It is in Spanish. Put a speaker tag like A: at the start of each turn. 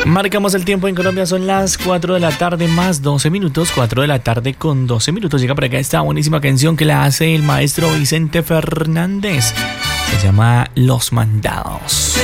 A: Marcamos el tiempo en Colombia, son las 4 de la tarde más 12 minutos, 4 de la tarde con 12 minutos. Llega por acá esta buenísima canción que la hace el maestro Vicente Fernández. Se llama Los Mandados.